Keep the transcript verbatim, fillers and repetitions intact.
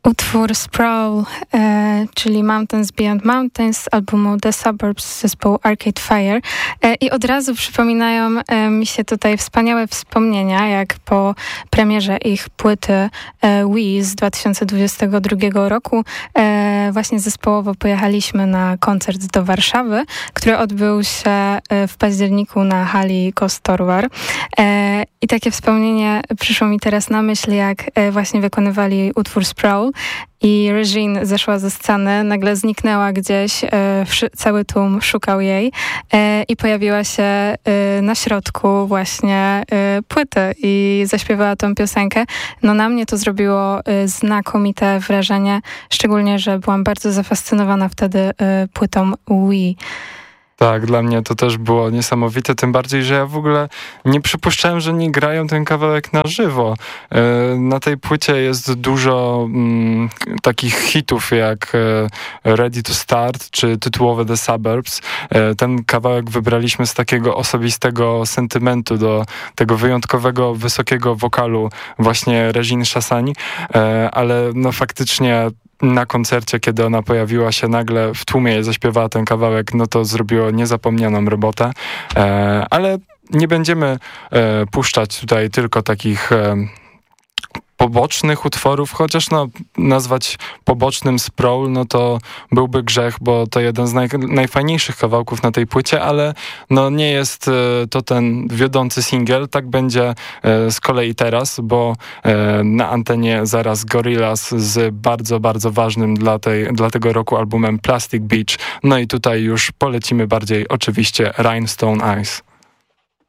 Utwór Sprawl, e, czyli Mountains Beyond Mountains z albumu The Suburbs z zespołu Arcade Fire. E, I od razu przypominają e, mi się tutaj wspaniałe wspomnienia, jak po premierze ich płyty e, We z dwa tysiące dwudziestego drugiego roku e, właśnie zespołowo pojechaliśmy na koncert do Warszawy, który odbył się e, w październiku na hali Kostorwar. E, I takie wspomnienie przyszło mi teraz na myśl, jak e, właśnie wykonywali utwór Sprawl i Regine zeszła ze sceny, nagle zniknęła gdzieś, e, wszy- cały tłum szukał jej e, i pojawiła się e, na środku właśnie e, płyty i zaśpiewała tą piosenkę. No na mnie to zrobiło e, znakomite wrażenie, szczególnie, że byłam bardzo zafascynowana wtedy e, płytą We. Tak, dla mnie to też było niesamowite, tym bardziej, że ja w ogóle nie przypuszczałem, że nie grają ten kawałek na żywo. Na tej płycie jest dużo mm, takich hitów jak Ready to Start czy tytułowe The Suburbs. Ten kawałek wybraliśmy z takiego osobistego sentymentu do tego wyjątkowego, wysokiego wokalu właśnie Regine Chassagne, ale no faktycznie na koncercie, kiedy ona pojawiła się nagle w tłumie i zaśpiewała ten kawałek, no to zrobiło niezapomnianą robotę. E, ale nie będziemy e, puszczać tutaj tylko takich e, pobocznych utworów, chociaż no, nazwać pobocznym Sprawl, no to byłby grzech, bo to jeden z naj, najfajniejszych kawałków na tej płycie, ale no nie jest e, to ten wiodący singiel. Tak będzie e, z kolei teraz, bo e, na antenie zaraz Gorillaz z bardzo, bardzo ważnym dla, tej, dla tego roku albumem Plastic Beach. No i tutaj już polecimy bardziej oczywiście Rhinestone Eyes.